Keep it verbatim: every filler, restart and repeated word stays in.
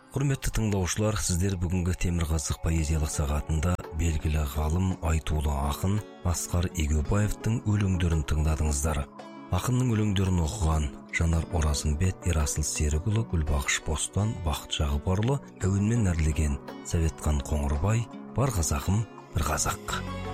Құрметті тыңдаушылар, сіздер бүгінгі Темірқазық поэзиялық сағатында белгілі ғалым, айтулы ақын Асқар Егеубаевтың өлеңдерін тыңдадыңыздар. Ақынның өлеңдерін оқыған Жанар Оразымбет, Ерасыл Серікұлы, Гүлбақыш Бостан, Бақыт Жағыпарлы, әуенмен әрлеген Советхан Қоңырбай. Бар қазағым, бір қазақ.